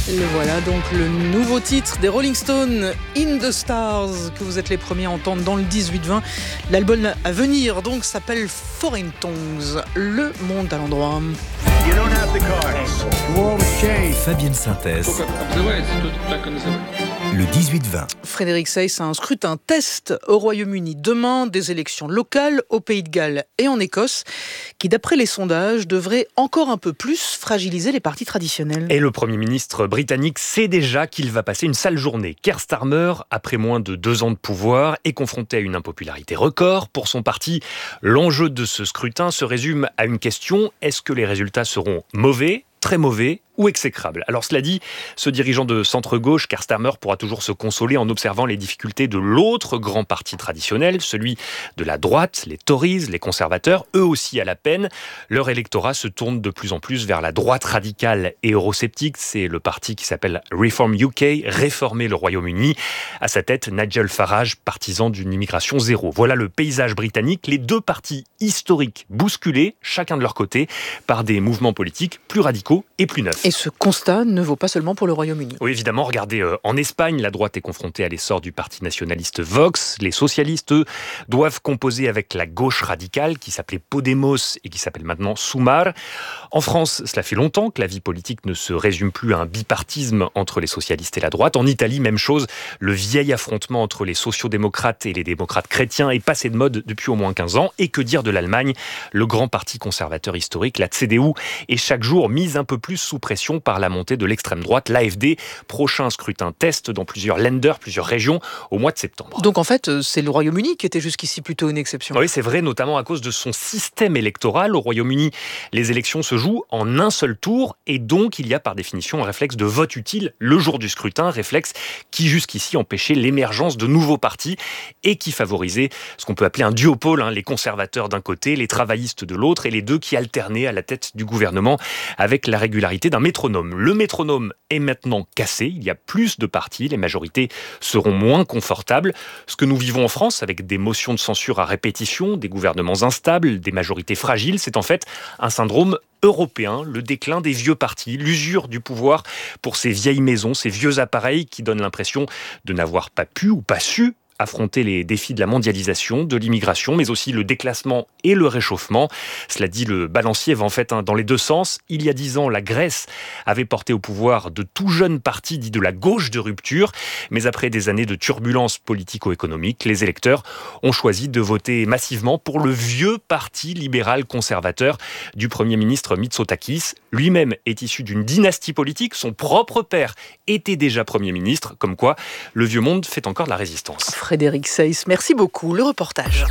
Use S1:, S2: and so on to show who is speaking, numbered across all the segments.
S1: Le voilà donc le nouveau titre des Rolling Stones, In the Stars, que vous êtes les premiers à entendre dans le 18-20. L'album à venir donc s'appelle Foreign Tongues, le monde à l'endroit.
S2: Fabienne Synthèse. Le 18-20.
S1: Frédéric Seyss a un scrutin test au Royaume-Uni demain, des élections locales au Pays de Galles et en Écosse, qui d'après les sondages devraient encore un peu plus fragiliser les partis traditionnels.
S3: Et le Premier ministre britannique sait déjà qu'il va passer une sale journée. Keir Starmer, après moins de 2 ans de pouvoir, est confronté à une impopularité record. Pour son parti, l'enjeu de ce scrutin se résume à une question: est-ce que les résultats seront mauvais, très mauvais ou exécrable? Alors cela dit, ce dirigeant de centre-gauche, Keir Starmer, pourra toujours se consoler en observant les difficultés de l'autre grand parti traditionnel, celui de la droite, les Tories, les conservateurs, eux aussi à la peine. Leur électorat se tourne de plus en plus vers la droite radicale et eurosceptique. C'est le parti qui s'appelle Reform UK, réformer le Royaume-Uni. À sa tête, Nigel Farage, partisan d'une immigration zéro. Voilà le paysage britannique. Les deux partis historiques bousculés, chacun de leur côté, par des mouvements politiques plus radicaux et plus neufs.
S1: Et ce constat ne vaut pas seulement pour le Royaume-Uni.
S3: Oui, évidemment, regardez, en Espagne, la droite est confrontée à l'essor du parti nationaliste Vox. Les socialistes, eux, doivent composer avec la gauche radicale, qui s'appelait Podemos et qui s'appelle maintenant Sumar. En France, cela fait longtemps que la vie politique ne se résume plus à un bipartisme entre les socialistes et la droite. En Italie, même chose, le vieil affrontement entre les sociodémocrates et les démocrates chrétiens est passé de mode depuis au moins 15 ans. Et que dire de l'Allemagne? Le grand parti conservateur historique, la CDU, est chaque jour mise un peu plus sous pression par la montée de l'extrême droite, l'AfD. Prochain scrutin test dans plusieurs länders, plusieurs régions, au mois de septembre.
S1: Donc en fait, c'est le Royaume-Uni qui était jusqu'ici plutôt une exception.
S3: Oui, c'est vrai, notamment à cause de son système électoral. Au Royaume-Uni, les élections se jouent en un seul tour et donc il y a par définition un réflexe de vote utile le jour du scrutin, réflexe qui jusqu'ici empêchait l'émergence de nouveaux partis et qui favorisait ce qu'on peut appeler un duopole, les conservateurs d'un côté, les travaillistes de l'autre, et les deux qui alternaient à la tête du gouvernement avec la régularité d'un métronome. Le métronome est maintenant cassé, il y a plus de partis, les majorités seront moins confortables. Ce que nous vivons en France avec des motions de censure à répétition, des gouvernements instables, des majorités fragiles, c'est en fait un syndrome européen, le déclin des vieux partis, l'usure du pouvoir pour ces vieilles maisons, ces vieux appareils qui donnent l'impression de n'avoir pas pu ou pas su affronter les défis de la mondialisation, de l'immigration, mais aussi le déclassement et le réchauffement. Cela dit, le balancier va en fait dans les deux sens. Il y a 10 ans, la Grèce avait porté au pouvoir de tout jeunes partis dits de la gauche de rupture, mais après des années de turbulences politico-économiques, les électeurs ont choisi de voter massivement pour le vieux parti libéral conservateur du Premier ministre Mitsotakis. Lui-même est issu d'une dynastie politique, son propre père était déjà Premier ministre, comme quoi le vieux monde fait encore de la résistance.
S1: Frédéric Seyss, merci beaucoup. Le reportage.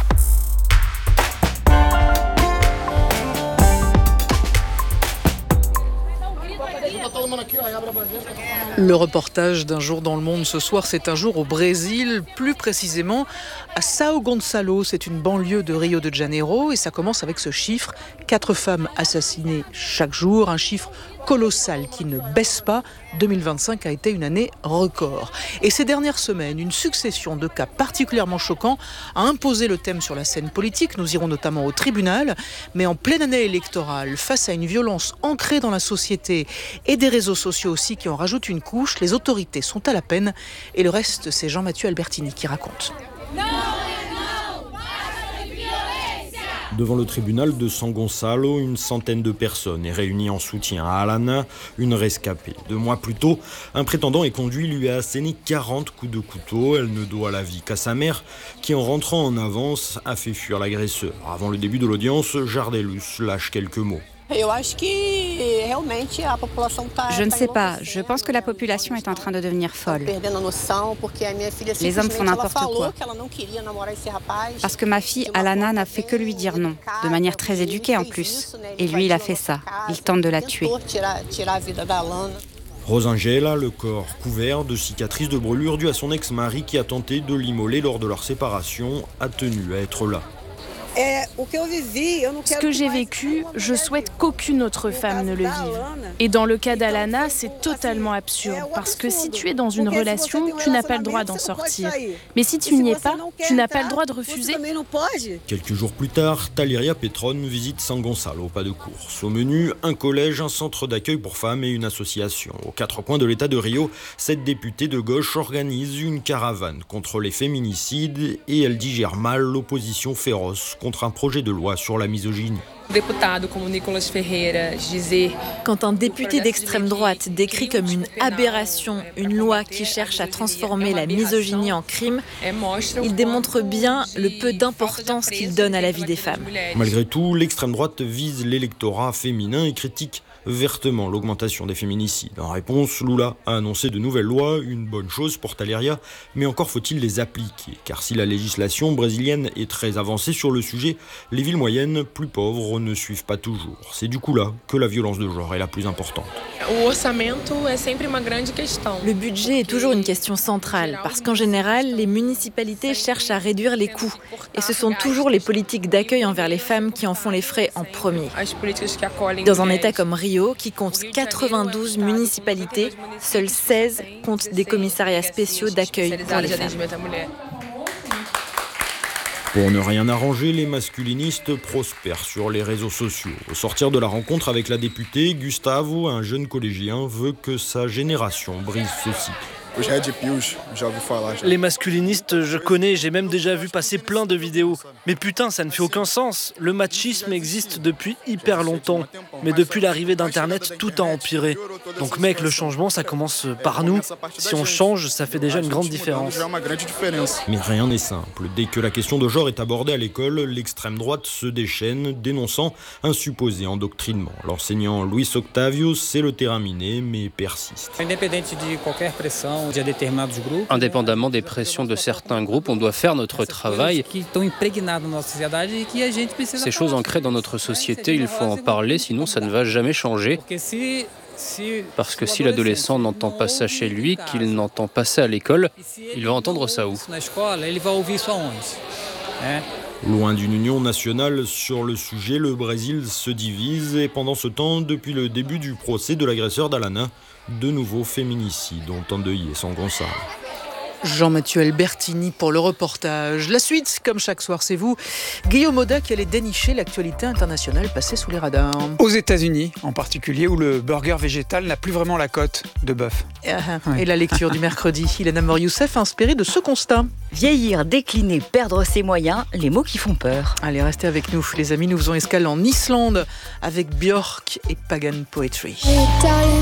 S1: Le reportage d'un jour dans le monde ce soir, c'est un jour au Brésil, plus précisément à São Gonçalo. C'est une banlieue de Rio de Janeiro et ça commence avec ce chiffre: 4 femmes assassinées chaque jour, un chiffre colossal qui ne baisse pas. 2025 a été une année record. Et ces dernières semaines, une succession de cas particulièrement choquants a imposé le thème sur la scène politique. Nous irons notamment au tribunal, mais en pleine année électorale, face à une violence ancrée dans la société et des réseaux sociaux aussi qui en rajoutent une couche, les autorités sont à la peine. Et le reste, c'est Jean-Mathieu Albertini qui raconte.
S4: Devant le tribunal de São Gonçalo, une centaine de personnes est réunie en soutien à Alana, une rescapée. 2 mois plus tôt, un prétendant est conduit lui a asséné 40 coups de couteau. Elle ne doit la vie qu'à sa mère, qui en rentrant en avance a fait fuir l'agresseur. Avant le début de l'audience, Jardelus lâche quelques mots.
S5: Je ne sais pas, je pense que la population est en train de devenir folle. Les hommes font n'importe quoi. Parce que ma fille, Alana, n'a fait que lui dire non, de manière très éduquée en plus. Et lui, il a fait ça. Il tente de la tuer.
S4: Rosangela, le corps couvert de cicatrices de brûlures dues à son ex-mari qui a tenté de l'immoler lors de leur séparation, a tenu à être là.
S6: Ce que j'ai vécu, je souhaite qu'aucune autre femme ne le vive. Et dans le cas d'Alana, c'est totalement absurde, parce que si tu es dans une relation, tu n'as pas le droit d'en sortir. Mais si tu n'y es pas, tu n'as pas le droit de refuser.
S4: Quelques jours plus tard, Taliria Petron visite San Gonçalo, pas de course. Au menu, un collège, un centre d'accueil pour femmes et une association. Aux 4 coins de l'État de Rio, 7 députés de gauche organisent une caravane contre les féminicides et elle digère mal l'opposition féroce contre un projet de loi sur la misogynie.
S7: Quand un député d'extrême droite décrit comme une aberration une loi qui cherche à transformer la misogynie en crime, il démontre bien le peu d'importance qu'il donne à la vie des femmes.
S4: Malgré tout, l'extrême droite vise l'électorat féminin et critique vertement l'augmentation des féminicides. En réponse, Lula a annoncé de nouvelles lois, une bonne chose pour Taliria, mais encore faut-il les appliquer. Car si la législation brésilienne est très avancée sur le sujet, les villes moyennes, plus pauvres, ne suivent pas toujours. C'est du coup là que la violence de genre est la plus importante.
S7: Le budget est toujours une question centrale, parce qu'en général, les municipalités cherchent à réduire les coûts. Et ce sont toujours les politiques d'accueil envers les femmes qui en font les frais en premier. Dans un État comme Rio, qui compte 92 municipalités, seuls 16 comptent des commissariats spéciaux d'accueil pour les femmes.
S4: Pour ne rien arranger, les masculinistes prospèrent sur les réseaux sociaux. Au sortir de la rencontre avec la députée, Gustavo, un jeune collégien, veut que sa génération brise ce cycle.
S8: Les masculinistes, je connais, j'ai même déjà vu passer plein de vidéos. Mais putain, ça ne fait aucun sens. Le machisme existe depuis hyper longtemps. Mais depuis l'arrivée d'Internet, tout a empiré. Donc mec, le changement, ça commence par nous. Si on change, ça fait déjà une grande différence.
S4: Mais rien n'est simple. Dès que la question de genre est abordée à l'école, l'extrême droite se déchaîne, dénonçant un supposé endoctrinement. L'enseignant Luis Octavio sait le terrain miné, mais persiste.
S9: Indépendamment des pressions de certains groupes, on doit faire notre travail. Ces choses ancrées dans notre société, il faut en parler, sinon ça ne va jamais changer. Parce que si l'adolescent n'entend pas ça chez lui, qu'il n'entend pas ça à l'école, il va entendre ça où ?
S4: Loin d'une union nationale sur le sujet, le Brésil se divise et pendant ce temps, depuis le début du procès de l'agresseur d'Alana, de nouveaux féminicides ont endeuillé San Gonçalo.
S1: Jean-Mathieu Albertini pour le reportage. La suite, comme chaque soir, c'est vous, Guillaume Auda, qui allait dénicher l'actualité internationale passée sous les radars.
S10: Aux États-Unis, en particulier, où le burger végétal n'a plus vraiment la cote de bœuf.
S1: Et la lecture du mercredi, Ilana Mor-Youssef, inspirée de ce constat.
S11: Vieillir, décliner, perdre ses moyens, les mots qui font peur.
S1: Allez, restez avec nous, les amis. Nous faisons escale en Islande avec Björk et Pagan Poetry.